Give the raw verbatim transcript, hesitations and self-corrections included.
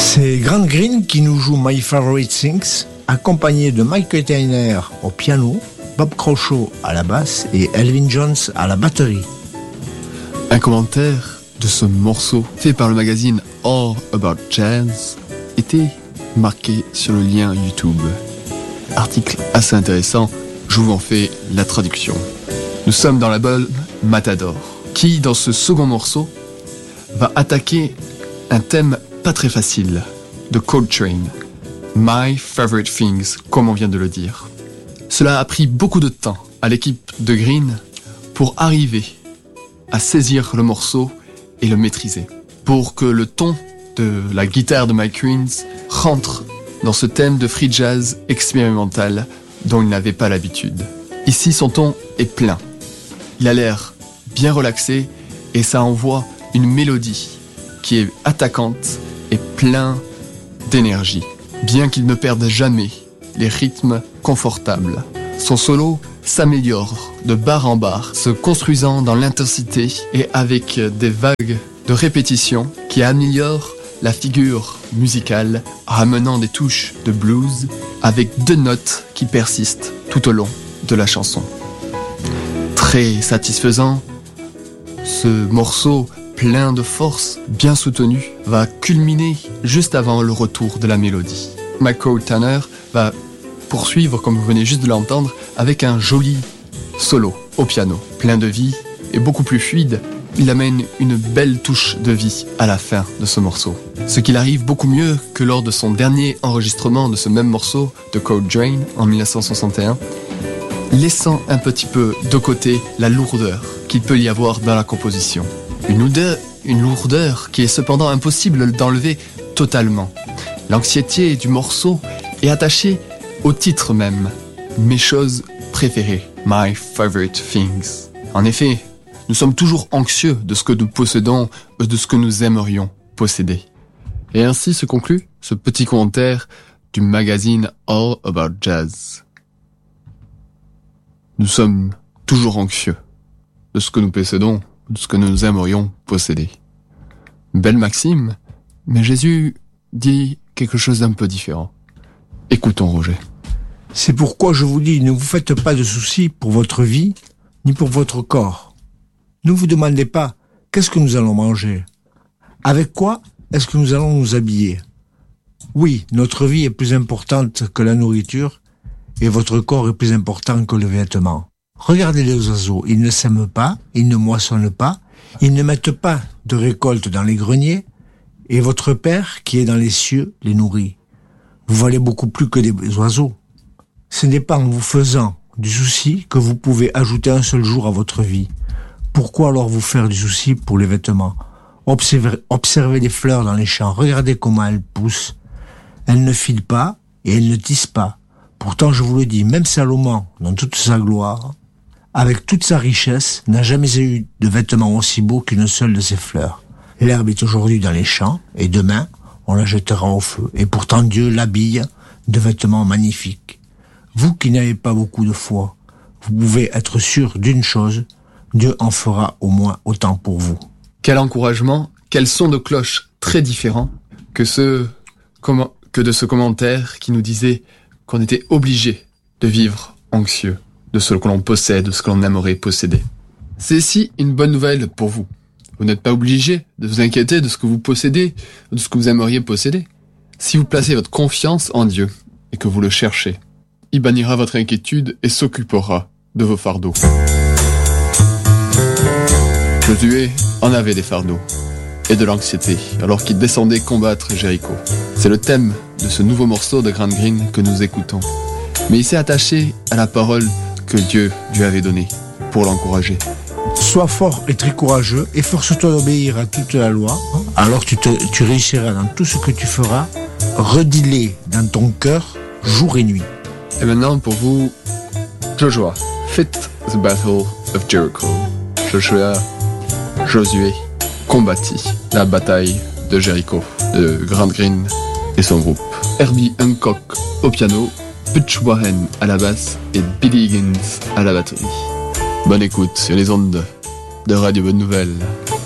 C'est Grant Green qui nous joue My Favorite Things, accompagné de Mike Tyner au piano, Bob Croshaw à la basse et Elvin Jones à la batterie. Un commentaire de ce morceau fait par le magazine All About Jazz était marqué sur le lien YouTube. Article assez intéressant, je vous en fais la traduction. Nous sommes dans l'album Matador, qui dans ce second morceau va attaquer un thème pas très facile de Coltrane, My Favorite Things, comme on vient de le dire. Cela a pris beaucoup de temps à l'équipe de Green pour arriver à saisir le morceau et le maîtriser, pour que le ton de la guitare de Mike Green rentre dans ce thème de free jazz expérimental dont il n'avait pas l'habitude. Ici, son ton est plein. Il a l'air bien relaxé et ça envoie une mélodie qui est attaquante et plein d'énergie. Bien qu'il ne perde jamais les rythmes confortables, son solo s'améliore de barre en barre, se construisant dans l'intensité et avec des vagues de répétition qui améliorent la figure musicale, ramenant des touches de blues avec deux notes qui persistent tout au long de la chanson. Très satisfaisant, ce morceau plein de force, bien soutenu, va culminer juste avant le retour de la mélodie. Mike Tyner va poursuivre, comme vous venez juste de l'entendre, avec un joli solo au piano, plein de vie et beaucoup plus fluide. Il amène une belle touche de vie à la fin de ce morceau. Ce qu'il arrive beaucoup mieux que lors de son dernier enregistrement de ce même morceau de Coltrane en dix-neuf cent soixante et un, laissant un petit peu de côté la lourdeur qu'il peut y avoir dans la composition. Une odeur, une lourdeur qui est cependant impossible d'enlever totalement. L'anxiété du morceau est attachée au titre même, Mes choses préférées, My Favorite Things. En effet, nous sommes toujours anxieux de ce que nous possédons ou de ce que nous aimerions posséder. Et ainsi se conclut ce petit commentaire du magazine All About Jazz. Nous sommes toujours anxieux de ce que nous possédons, de ce que nous aimerions posséder. Belle maxime, mais Jésus dit quelque chose d'un peu différent. Écoutons Roger. C'est pourquoi je vous dis, ne vous faites pas de soucis pour votre vie, ni pour votre corps. Ne vous demandez pas, qu'est-ce que nous allons manger? Avec quoi est-ce que nous allons nous habiller? Oui, notre vie est plus importante que la nourriture, et votre corps est plus important que le vêtement. Regardez les oiseaux, ils ne sèment pas, ils ne moissonnent pas, ils ne mettent pas de récolte dans les greniers, et votre Père, qui est dans les cieux, les nourrit. Vous valez beaucoup plus que des oiseaux. Ce n'est pas en vous faisant du souci que vous pouvez ajouter un seul jour à votre vie. Pourquoi alors vous faire du souci pour les vêtements? Observez, observez les fleurs dans les champs, regardez comment elles poussent. Elles ne filent pas et elles ne tissent pas. Pourtant, je vous le dis, même Salomon, dans toute sa gloire, avec toute sa richesse, n'a jamais eu de vêtements aussi beaux qu'une seule de ses fleurs. L'herbe est aujourd'hui dans les champs, et demain, on la jettera au feu. Et pourtant, Dieu l'habille de vêtements magnifiques. Vous qui n'avez pas beaucoup de foi, vous pouvez être sûr d'une chose, Dieu en fera au moins autant pour vous. Quel encouragement, quel son de cloche très différent que, ce, comment, que de ce commentaire qui nous disait qu'on était obligé de vivre anxieux de ce que l'on possède, de ce que l'on aimerait posséder. C'est ici une bonne nouvelle pour vous. Vous n'êtes pas obligé de vous inquiéter de ce que vous possédez, de ce que vous aimeriez posséder. Si vous placez votre confiance en Dieu et que vous le cherchez, il bannira votre inquiétude et s'occupera de vos fardeaux. Josué en avait des fardeaux et de l'anxiété alors qu'il descendait combattre Jéricho. C'est le thème de ce nouveau morceau de Grant Green que nous écoutons. Mais il s'est attaché à la parole que Dieu lui avait donnée pour l'encourager. Sois fort et très courageux, efforce-toi d'obéir à toute la loi, alors tu, te, tu réussiras dans tout ce que tu feras. Redis-les dans ton cœur, jour et nuit. Et maintenant pour vous, Joshua, fit the battle of Jericho. Joshua, Josué combattit la bataille de Jéricho, de Grant Green et son groupe. Herbie Hancock au piano, Butch Warren à la basse et Billy Higgins à la batterie. Bonne écoute sur les ondes de Radio Bonne Nouvelle.